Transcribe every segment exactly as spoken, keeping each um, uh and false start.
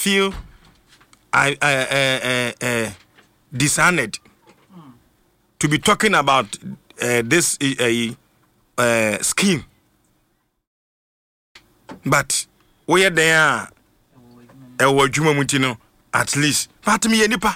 feel I uh, uh, uh, uh, dishonored mm. to be talking about uh, this uh, uh, scheme. But we are there. Ewo dwuma mutino at least. But me nipa.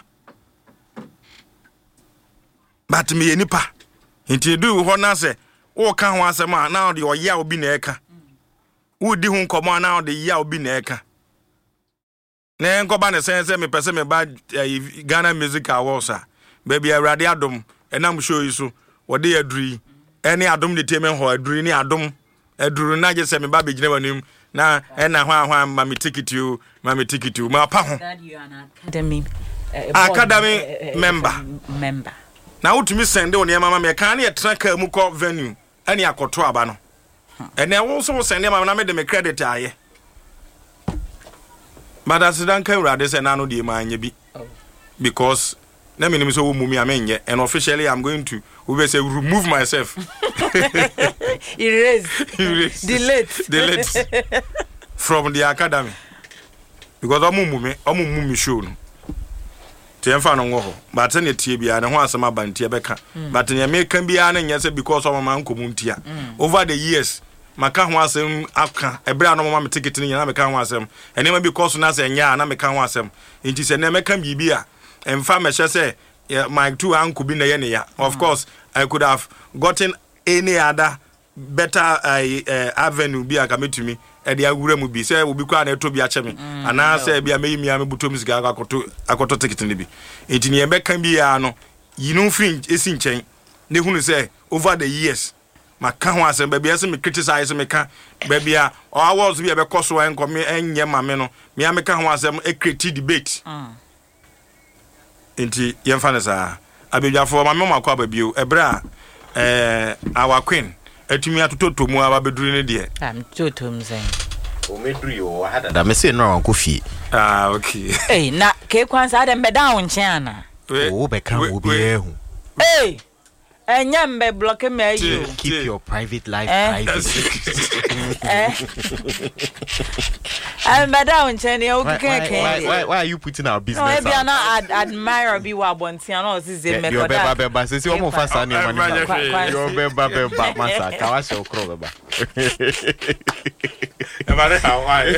But me nipa. Inti do ho na say wo ka ho asema na de oya obi na eka. Wo di ho nkomo na de ya obi na eka. Na enkoba ne sense me pese me ba Ghana Music Awards a. Baby Awurade adom enam show yi so wo de aduri. Eni adom de teme ho aduri ni adom. Aduru na je se me ba begina wanim. Na ena hwa hwa ma me ticket you ma me ticket you ma pa ho that you are an academy uh, academy uh, uh, member uh, member na wotumi send on ye mama me kan na traka mu ko venue ani akoto aba no ene wo so send mama na me de me credit aye but as dan kan urade se na no de ma anya bi because na me nim so wo mumi amenye and officially I'm going to we say remove myself erase erase delete delete from the academy because omu mumi omu mumi show no tiemfa no ngo ho but na tie bia ne ho asema bantie beka but ne me kan bia na nyese because omo man komuntia over the years maka ho asem aka ebra no mama me ticket ni na me kan ho asem ene ma because na se nya na me kan ho asem nti se ne me kan bibia emfa me hye se my two uncle bi na ye ne ya of course I could have gotten any other better uh, uh, avenue bi aka metumi e de agura mu bi say obi kwa na eto bi a che me ana say bia meyi mi am buto music akoto akoto ticket ni bi enti ne be kan bi ya no yinu free esi nchen ne hunu say over the years maka ho asem ba bia se me criticize me ka ba bia o awards bi e be koso en ko me enye ma me no me am ka ho asem e create debate enti yemfa ne sa abedwafo ma me makwa ba bio ebra eh our queen etumi atoto mu aba beduru ne de am totom zen o meduru yo hada da me se no anko fie ah okay eh na ke kwanza ada mbe down nche ana o be kan obi ehu eh enya mbe block me you keep your private life eh? private eh I'm down nche ne o keke why why are you putting our business no e bia na ad, admire bi wa bontia na o si ze me koda your beba beba se si o mo fa sa ne o mani your beba beba masa ka wa se o kro beba e ba re how why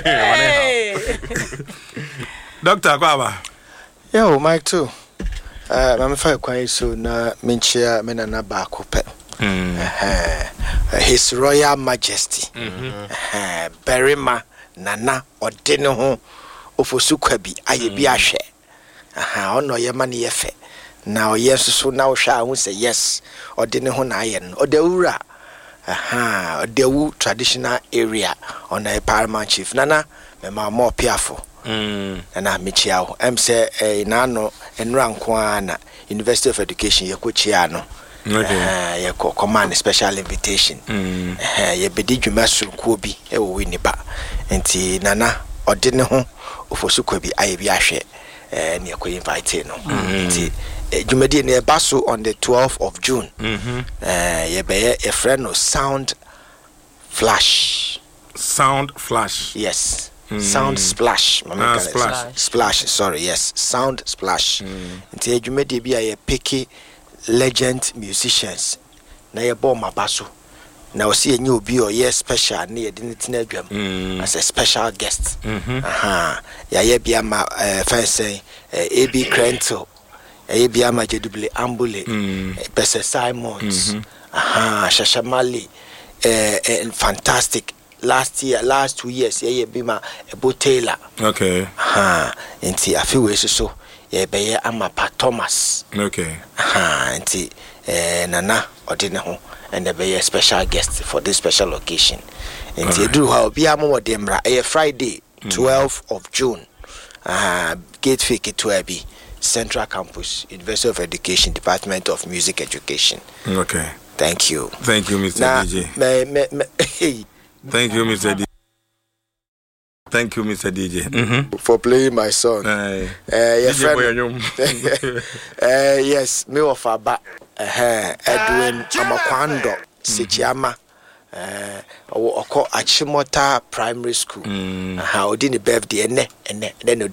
Doctor Kwaba yo Mike too uh mama fa kwan so na menchia me na na ba ko pe mm uh, His Royal Majesty mhm uh, Berima Nana Odene ho ofosukwa bi aye bi ahwe aha ono ye ma ne ye fe na oye susu na wo hwa hu say yes Odene ho na aye no odawura aha odawu traditional area on a paramount chief nana me ma mo piafo mm na michia ho em say eh na no enra nko ana University of Education ye ko chia no okay ye ko command special invitation mm eh ye bedi dwuma surku bi e wo wi ni ba enti nana Odene ho ofosukwa bi aye bi ahwe eh ne ko invite no enti dwumadi ne baso on the twelfth of June mhm eh ye be ye friend no sound flash sound flash yes mm. sound splash ah, splash splash sorry yes sound splash enti dwumadi bi aye picky legend musicians na ye bo mabaso na osi enye obi o ye special na ye de tina adwam as a special guest mm-hmm. aha ya ye bia ma uh, fancy uh, A B Crento ya bia ma Jedubile Ambule mm. uh, Pese Simons mm-hmm. aha Shashamali uh, uh, fantastic last year last two years ya ye bi ma Ebo Taylor okay aha enti afiwe so ye be ye ama Pa Thomas okay aha enti eh nana Odene ho and there be a special guest for this special occasion. And you do how be amo demra a Friday, twelfth of June. Uh gate fake to Abbey, Central Campus, University of Education, Department of Music Education. Okay. Thank you. Thank you, Mister Now, D J. Me, me, me, hey. Thank you, Mister D J. Thank you, Mister D J. Mm-hmm. For playing my song. Uh, uh, your friend, uh, yes, me of Aba. Eh Edwin Amakwando Sichiama eh oko Achimota Primary School aha odi ni birthday ene ene then